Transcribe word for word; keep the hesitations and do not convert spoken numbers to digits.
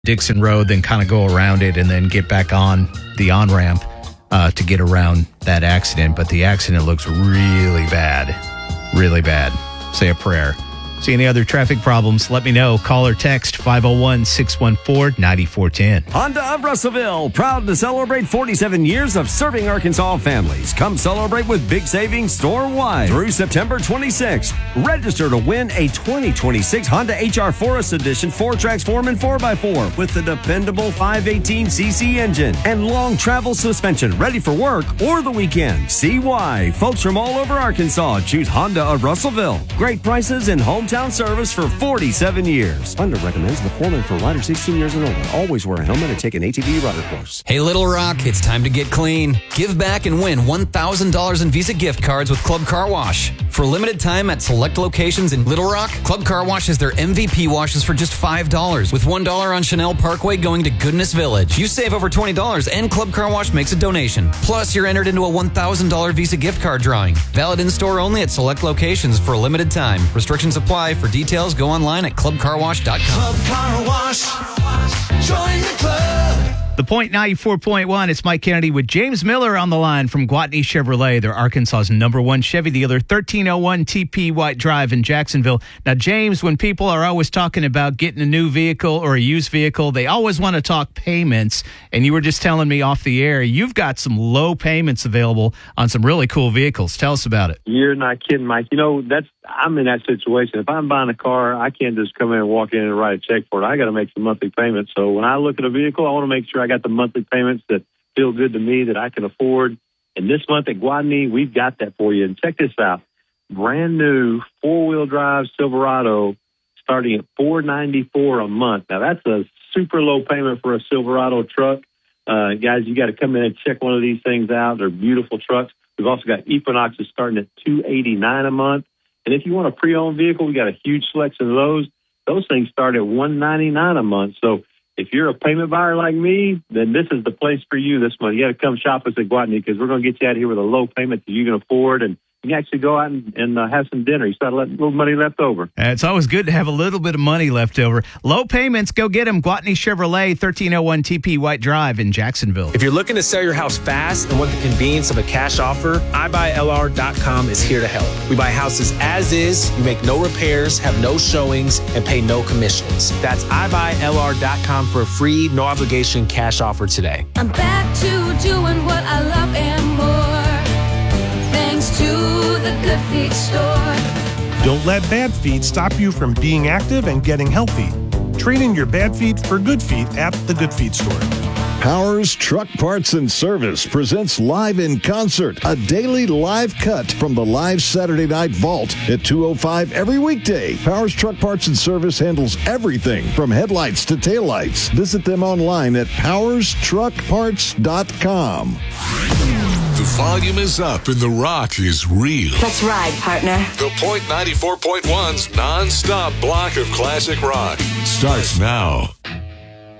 Dixon Road, then kind of go around it and then get back on the on-ramp uh, to get around that accident. But the accident looks really bad, really bad. Say a prayer. See any other traffic problems, let me know. Call or text five oh one, six one four, nine four one zero. Honda of Russellville, proud to celebrate forty-seven years of serving Arkansas families. Come celebrate with big savings store-wide through September twenty-sixth. Register to win a twenty twenty-six Honda H R Forest Edition four-Trax Foreman four by four with the dependable five eighteen c c engine and long travel suspension, ready for work or the weekend. See why folks from all over Arkansas choose Honda of Russellville. Great prices and home Town service for forty-seven years. Honda recommends the Foreman for riders sixteen years and older. Always wear a helmet and take an A T V rider course. Hey, Little Rock, it's time to get clean. Give back and win one thousand dollars in Visa gift cards with Club Car Wash. For a limited time at select locations in Little Rock, Club Car Wash has their M V P washes for just five dollars, with one dollar on Chanel Parkway going to Goodness Village. You save over twenty dollars and Club Car Wash makes a donation. Plus, you're entered into a one thousand dollars Visa gift card drawing. Valid in-store only at select locations for a limited time. Restrictions apply. For details, go online at club car wash dot com. Club Car Wash. Join the club. The Point ninety-four point one, it's Mike Kennedy with James Miller on the line from Gwatney Chevrolet. They're Arkansas's number one Chevy dealer, thirteen oh one T P White Drive in Jacksonville. Now, James, when people are always talking about getting a new vehicle or a used vehicle, they always want to talk payments. And you were just telling me off the air, you've got some low payments available on some really cool vehicles. Tell us about it. You're not kidding, Mike. You know, that's I'm in that situation. If I'm buying a car, I can't just come in and walk in and write a check for it. I got to make some monthly payments. So when I look at a vehicle, I want to make sure I got the monthly payments that feel good to me, that I can afford. And this month at Gwatney, we've got that for you. And check this out. Brand new four-wheel drive Silverado starting at four ninety-four a month. Now, that's a super low payment for a Silverado truck. Uh, guys, you got to come in and check one of these things out. They're beautiful trucks. We've also got Equinoxes starting at two eighty-nine a month. And if you want a pre-owned vehicle, we got a huge selection of those. Those things start at one ninety-nine a month. So if you're a payment buyer like me, then this is the place for you this month. You got to come shop us at Gwatney because we're going to get you out of here with a low payment that you can afford, and you can actually go out and, and uh, have some dinner. You start a little money left over. Uh, it's always good to have a little bit of money left over. Low payments, go get them. Gwatney Chevrolet, thirteen oh one T P White Drive in Jacksonville. If you're looking to sell your house fast and want the convenience of a cash offer, i buy L R dot com is here to help. We buy houses as is, you make no repairs, have no showings, and pay no commissions. That's i buy L R dot com for a free, no obligation cash offer today. I'm back to doing what I love and more. Thanks to the Good Feet store. Don't let bad feet stop you from being active and getting healthy. Trade in your bad feet for good feet at the Good Feet store. Powers Truck Parts and Service presents Live in Concert, a daily live cut from the live Saturday Night Vault at two oh five every weekday. Powers Truck Parts and Service handles everything from headlights to taillights. Visit them online at powers truck parts dot com. The volume is up and the rock is real. Let's ride, partner. The Point ninety-four point one's non-stop block of classic rock starts now.